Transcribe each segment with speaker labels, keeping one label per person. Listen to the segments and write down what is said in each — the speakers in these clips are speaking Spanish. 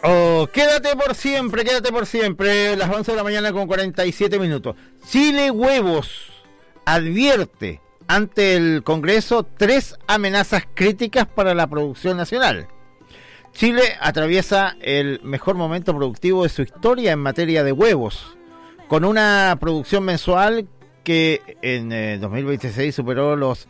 Speaker 1: Oh, quédate por siempre, las 11 de la mañana con 47 minutos. Chile Huevos advierte ante el Congreso 3 amenazas críticas para la producción nacional. Chile atraviesa el mejor momento productivo de su historia en materia de huevos, con una producción mensual que en 2026 superó los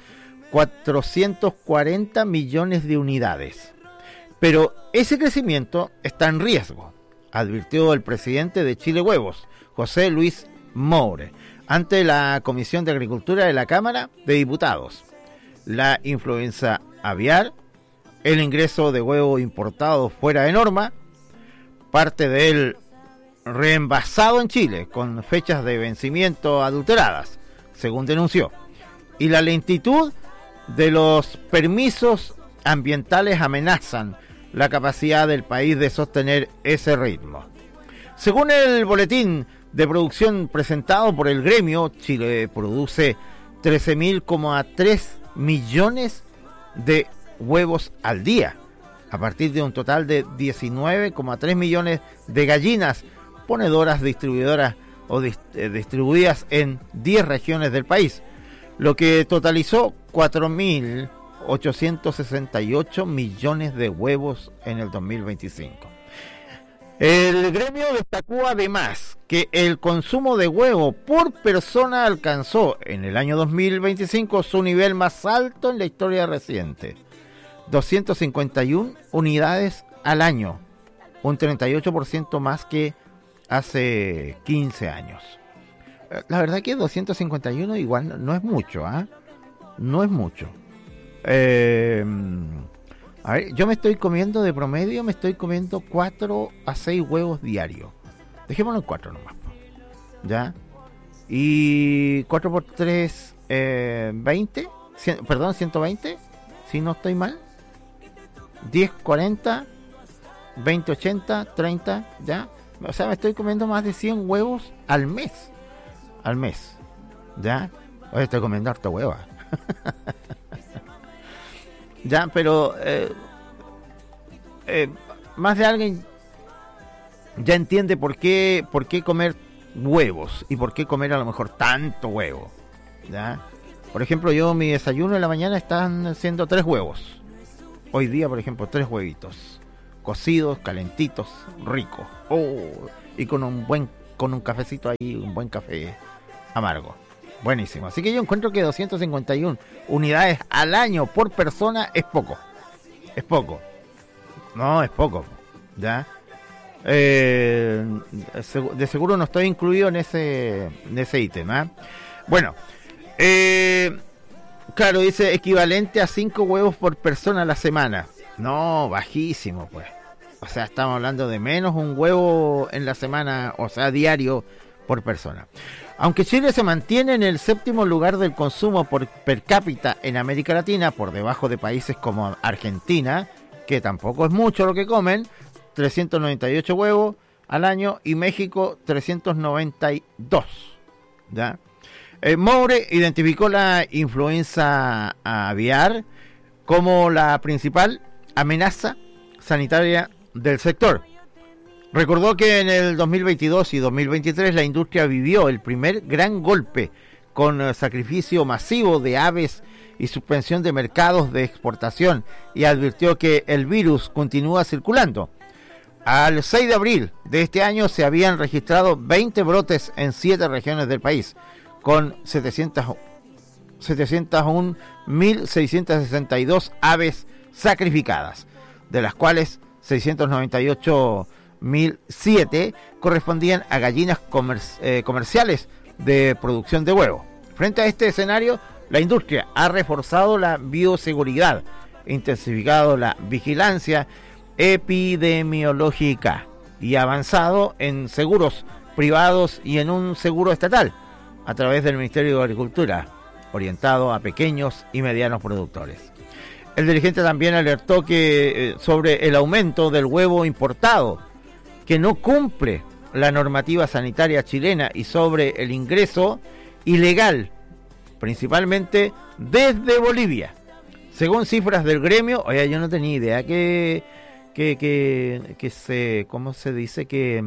Speaker 1: 440 millones de unidades. Pero ese crecimiento está en riesgo, advirtió el presidente de Chile Huevos, José Luis Moure, ante la Comisión de Agricultura de la Cámara de Diputados. La influenza aviar, el ingreso de huevo importado fuera de norma, parte del reenvasado en Chile con fechas de vencimiento adulteradas, según denunció, y la lentitud de los permisos ambientales amenazan la capacidad del país de sostener ese ritmo. Según el boletín de producción presentado por el gremio, Chile produce 13.3 millones de huevos al día, a partir de un total de 19,3 millones de gallinas ponedoras distribuidoras o distribuidas en 10 regiones del país, lo que totalizó 4.868 millones de huevos en el 2025. El gremio destacó además que el consumo de huevo por persona alcanzó en el año 2025 su nivel más alto en la historia reciente, 251 unidades al año, un 38% más que hace 15 años. La verdad que 251 igual no es mucho, ¿ah? No es mucho. A ver, yo me estoy comiendo de promedio, 4 a 6 huevos diarios. Dejémoslo en 4 nomás, ¿ya? Y 4 por 3, 20, 120, si no estoy mal. 10, 40, 20, 80, 30, ¿ya? O sea, me estoy comiendo más de 100 huevos al mes. ¿Ya? Hoy estoy comiendo harta hueva. Ya, pero más de alguien ya entiende por qué comer huevos y por qué comer a lo mejor tanto huevo, ¿ya? Por ejemplo, yo mi desayuno en la mañana están siendo 3 huevos. Hoy día, por ejemplo, 3 huevitos cocidos, calentitos, ricos. Y con un cafecito ahí, un buen café amargo. Buenísimo. Así que yo encuentro que 251 unidades al año por persona es poco. Es poco. No, es poco. ¿Ya? De seguro no estoy incluido en ese ítem. ¿Eh? Bueno. Claro, dice equivalente a 5 huevos por persona a la semana. No, bajísimo, pues. O sea, estamos hablando de menos un huevo en la semana, o sea, diario por persona. Aunque Chile se mantiene en el 7º lugar del consumo por per cápita en América Latina, por debajo de países como Argentina, que tampoco es mucho lo que comen, 398 huevos al año, y México 392. ¿Ya? Moure identificó la influenza aviar como la principal amenaza sanitaria del sector. Recordó que en el 2022 y 2023 la industria vivió el primer gran golpe con sacrificio masivo de aves y suspensión de mercados de exportación, y advirtió que el virus continúa circulando. Al 6 de abril de este año se habían registrado 20 brotes en 7 regiones del país, con 701.662 aves sacrificadas, de las cuales 698.007 correspondían a gallinas comerciales de producción de huevo. Frente a este escenario, la industria ha reforzado la bioseguridad, intensificado la vigilancia epidemiológica y avanzado en seguros privados y en un seguro estatal a través del Ministerio de Agricultura, orientado a pequeños y medianos productores. El dirigente también alertó que sobre el aumento del huevo importado, que no cumple la normativa sanitaria chilena, y sobre el ingreso ilegal, principalmente desde Bolivia. Según cifras del gremio, oye, yo no tenía idea que ¿cómo se dice? Que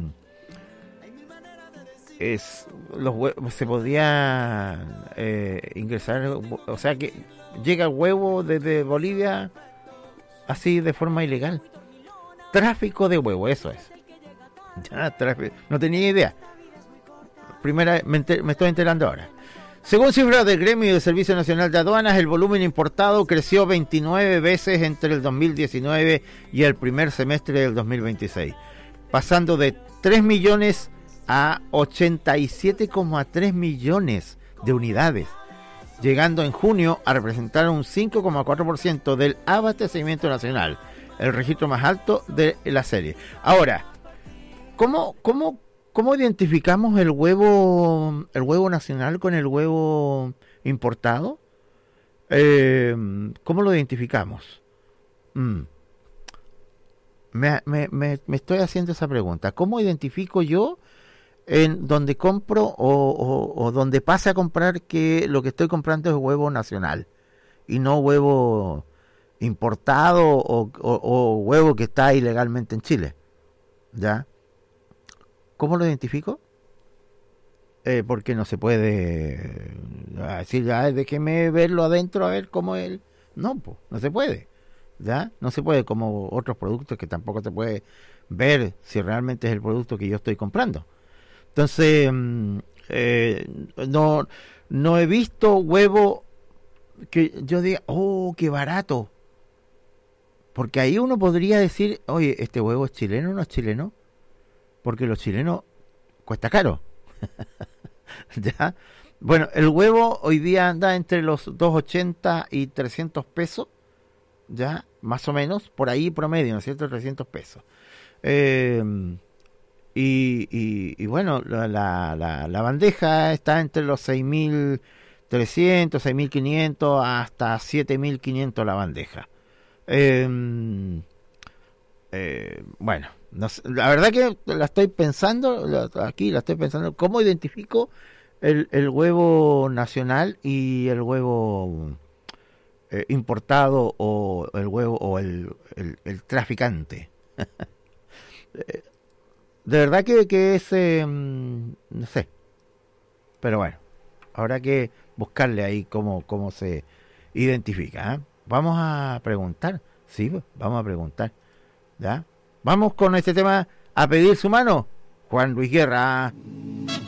Speaker 1: se podía ingresar, o sea que llega el huevo desde Bolivia así de forma ilegal. Tráfico de huevo, eso es. Ya, no tenía idea. Me estoy enterando ahora. Según cifras del Gremio del Servicio Nacional de Aduanas, el volumen importado creció 29 veces entre el 2019 y el primer semestre del 2026, pasando de 3 millones a 87,3 millones de unidades, llegando en junio a representar un 5,4% del abastecimiento nacional, el registro más alto de la serie. Ahora, ¿cómo identificamos el huevo nacional con el huevo importado? ¿Cómo lo identificamos? Me estoy haciendo esa pregunta. ¿Cómo identifico yo en donde compro o donde pase a comprar que lo que estoy comprando es huevo nacional y no huevo importado o huevo que está ilegalmente en Chile? ¿Ya? ¿Cómo lo identifico? Porque no se puede decir, déjeme verlo adentro a ver cómo es. No, pues, no se puede. ¿Ya? No se puede, como otros productos que tampoco se puede ver si realmente es el producto que yo estoy comprando. Entonces, no he visto huevo que yo diga, oh, qué barato. Porque ahí uno podría decir, oye, ¿este huevo es chileno o no es chileno? Porque los chilenos cuesta caro. ¿Ya? Bueno, el huevo hoy día anda entre los 2.80 y 300 pesos, ¿ya? Más o menos, por ahí promedio, ¿no es cierto? 300 pesos. Y bueno, la bandeja está entre los 6.300, 6.500 hasta 7.500 la bandeja. Bueno, no sé, la verdad que la estoy pensando, ¿cómo identifico el huevo nacional y el huevo importado o el huevo o el traficante? De verdad que es, no sé, pero bueno, habrá que buscarle ahí cómo se identifica, ¿eh? Vamos a preguntar, sí, vamos a preguntar, ¿ya? Vamos con este tema, a pedir su mano, Juan Luis Guerra.